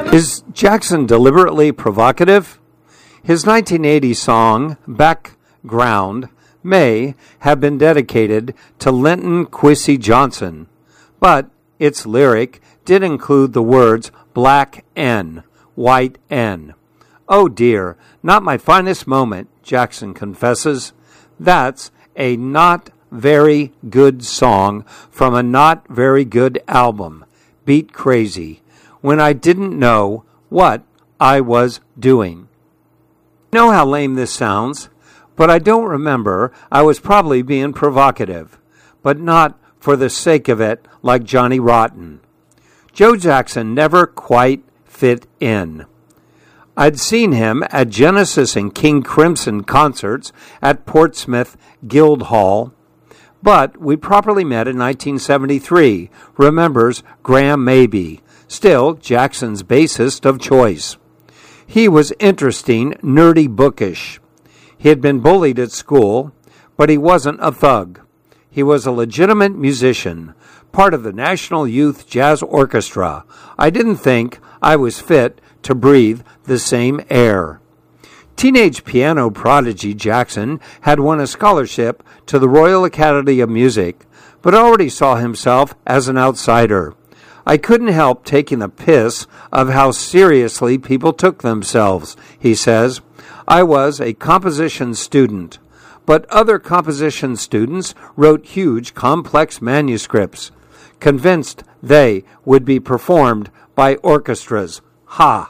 Is Jackson deliberately provocative? His 1980 song, Background, may have been dedicated to Linton Kwesi Johnson, but its lyric did include the words black N, white N. Oh dear, not my finest moment, Jackson confesses. That's a not very good song from a not very good album, Beat Crazy, when I didn't know what I was doing. You know how lame this sounds, but I don't remember. I was probably being provocative, but not for the sake of it like Johnny Rotten. Joe Jackson never quite fit in. I'd seen him at Genesis and King Crimson concerts at Portsmouth Guildhall, but we properly met in 1973, remembers Graham Mabey, still Jackson's bassist of choice. He was interesting, nerdy, bookish. He had been bullied at school, but he wasn't a thug. He was a legitimate musician, part of the National Youth Jazz Orchestra. I didn't think I was fit to breathe the same air. Teenage piano prodigy Jackson had won a scholarship to the Royal Academy of Music, but already saw himself as an outsider. I couldn't help taking the piss of how seriously people took themselves, he says. I was a composition student, but other composition students wrote huge, complex manuscripts, convinced they would be performed by orchestras. Ha!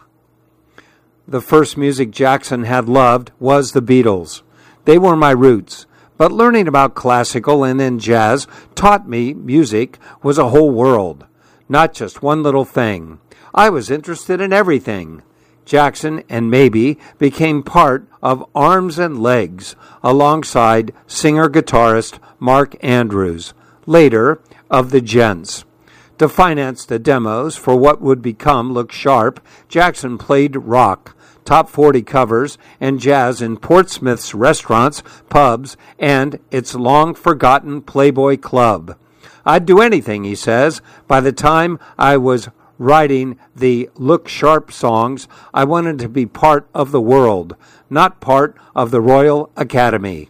The first music Jackson had loved was the Beatles. They were my roots, but learning about classical and then jazz taught me music was a whole world. Not just one little thing. I was interested in everything. Jackson and Mabey became part of Arms and Legs alongside singer-guitarist Mark Andrews, later of the Gents. To finance the demos for what would become Look Sharp, Jackson played rock, top 40 covers, and jazz in Portsmouth's restaurants, pubs, and its long-forgotten Playboy Club. I'd do anything, he says. By the time I was writing the Look Sharp songs, I wanted to be part of the world, not part of the Royal Academy.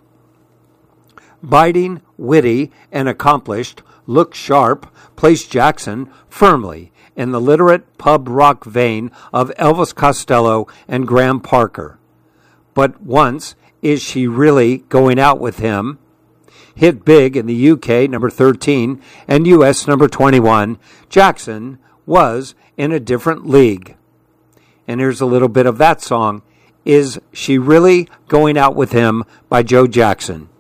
Biting, witty, and accomplished, Look Sharp placed Jackson firmly in the literate pub rock vein of Elvis Costello and Graham Parker. But once, Is She Really Going Out With Him? Hit big in the UK, number 13, and US, number 21, Jackson was in a different league. And here's a little bit of that song, Is She Really Going Out With Him by Joe Jackson.